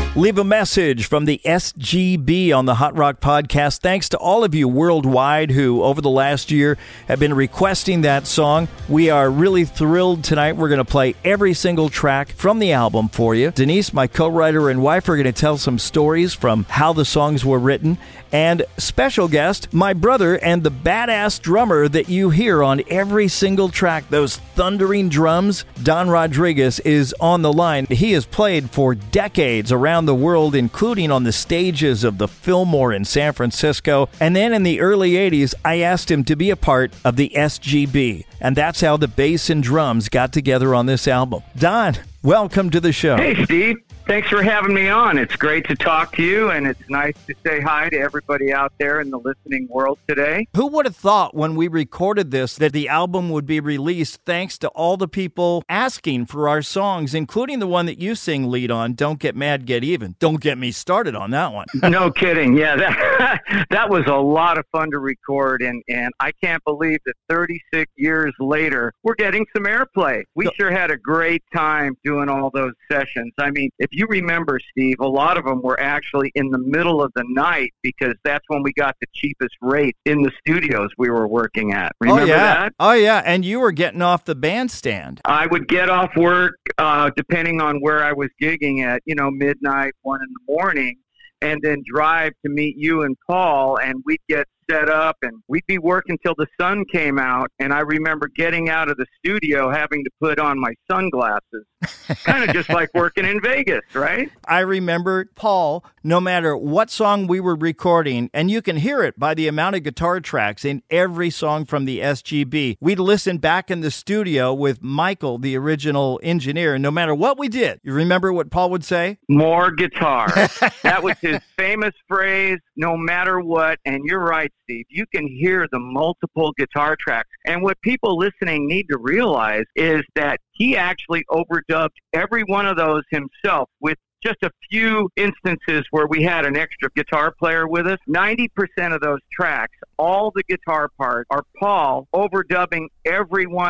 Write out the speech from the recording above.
Leave a message from the SGB on the Hot Rock Podcast. Thanks to all of you worldwide who, over the last year, have been requesting that song. We are really thrilled tonight. We're going to play every single track from the album for you. Denise, my co-writer and wife, are going to tell some stories from how the songs were written. And special guest, my brother and the badass drummer that you hear on every single track, those thundering drums. Don Rodriguez is on the line. He has played for decades around the world, including on the stages of the Fillmore in San Francisco. And then in the early 80s, I asked him to be a part of the SGB. And that's how the bass and drums got together on this album. Don, welcome to the show. Hey, Steve. Thanks for having me on. It's great to talk to you, and it's nice to say hi to everybody out there in the listening world today. Who would have thought when we recorded this that the album would be released thanks to all the people asking for our songs, including the one that you sing lead on, Don't Get Mad, Get Even. Don't get me started on that one. No kidding. Yeah, that was a lot of fun to record, and I can't believe that 36 years later, we're getting some airplay. We sure had a great time doing all those sessions. I mean, if you remember, Steve, a lot of them were actually in the middle of the night because that's when we got the cheapest rate in the studios we were working at. Remember that? Oh, yeah. And you were getting off the bandstand. I would get off work, depending on where I was gigging at, midnight, 1 in the morning, and then drive to meet you and Paul, and we'd get set up, and we'd be working till the sun came out. And I remember getting out of the studio having to put on my sunglasses, kind of just like working in Vegas, right? I remember, Paul, no matter what song we were recording, and you can hear it by the amount of guitar tracks in every song from the SGB, we'd listen back in the studio with Michael, the original engineer, and no matter what we did, you remember what Paul would say? More guitar. That was his famous phrase, no matter what. And you're right, Steve. You can hear the multiple guitar tracks. And what people listening need to realize is that he actually overdubbed every one of those himself, with just a few instances where we had an extra guitar player with us. 90% of those tracks, all the guitar parts, are Paul overdubbing every one